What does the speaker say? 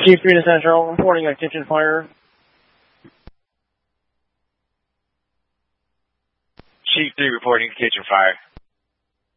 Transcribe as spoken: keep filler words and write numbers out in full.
Chief three to Central, reporting a kitchen fire. Chief three reporting kitchen fire.